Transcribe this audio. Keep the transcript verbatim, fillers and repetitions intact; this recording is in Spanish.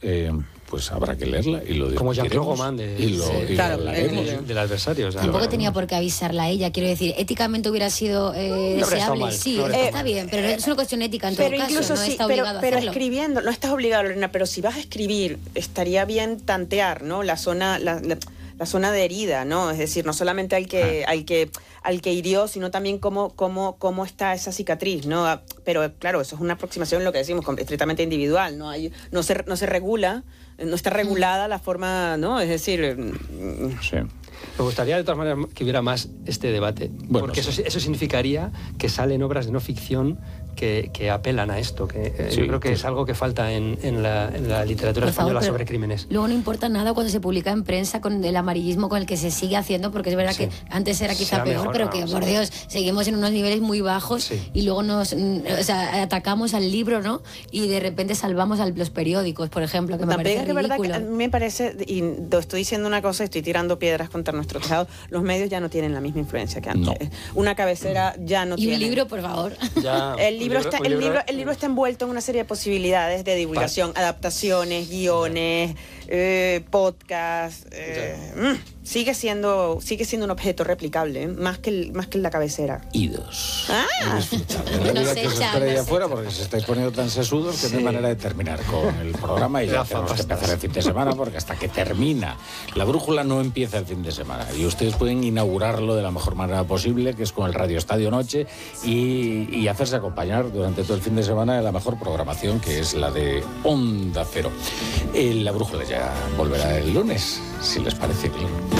eh, pues habrá que leerla y lo discutiremos. Como Jean-Claude Roman de, y lo, sí, y claro, lo hablaremos. del, del adversario. O sea, Tampoco lo, tenía por qué avisarla a ella, quiero decir, éticamente hubiera sido eh, no deseable, mal, sí, no está mal. bien, pero es una cuestión ética en todo pero caso, incluso no sí, está pero, obligado pero a hacerlo. escribiendo, no estás obligado, Lorena, pero si vas a escribir, estaría bien tantear, ¿no? La zona, la, la, la zona de herida, ¿no? Es decir, no solamente al que, al que, al que hirió, sino también cómo, cómo, cómo está esa cicatriz, ¿no? Pero claro, eso es una aproximación, lo que decimos, estrictamente individual, ¿no? Hay, no se, no se regula, no está regulada la forma, ¿no? Es decir, sí. Me gustaría de todas maneras que hubiera más este debate, bueno, porque sí. eso, eso significaría que salen obras de no ficción que, que apelan a esto, que eh, sí, yo creo que, que es algo que falta en, en, la, en la literatura por española favor, sobre crímenes. Luego no importa nada cuando se publica en prensa con el amarillismo con el que se sigue haciendo, porque es verdad sí. que antes era quizá Será peor, mejor, pero no, que, por Dios, seguimos en unos niveles muy bajos sí. y luego nos o sea, atacamos al libro, ¿no? Y de repente salvamos a los periódicos, por ejemplo, que me También parece es que ridículo. verdad que a mí me parece, y estoy diciendo una cosa, estoy tirando piedras contra nuestro tejado, los medios ya no tienen la misma influencia que antes. No. Una cabecera ya no y tiene. Y un libro, por favor. Ya, el, libro libro, está, el, libro, libro, el libro está envuelto en una serie de posibilidades de divulgación, pa. adaptaciones, guiones, eh, podcast. Eh, mm, sigue siendo sigue siendo un objeto replicable, ¿eh? más que el, más que la cabecera. Idos. Ah. No no sé que os espere ahí afuera porque se estáis poniendo tan sesudos que sí. no hay manera de terminar con el programa y ya tenemos que empezar el fin de semana porque hasta que termina la brújula no empieza el fin de semana y ustedes pueden inaugurarlo de la mejor manera posible, que es con el Radio Estadio Noche y, y hacerse acompañar durante todo el fin de semana de la mejor programación, que es la de Onda Cero. Eh, la brújula ya volverá el lunes, si les parece bien.